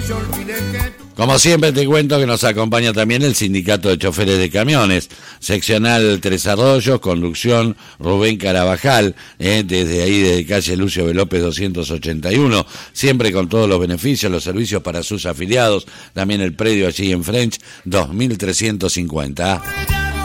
Como siempre te cuento que nos acompaña también el Sindicato de Choferes de Camiones, seccional Tres Arroyos, conducción Rubén Carabajal, desde ahí, desde calle Lucio B. López 281, siempre con todos los beneficios, los servicios para sus afiliados, también el predio allí en French 2350.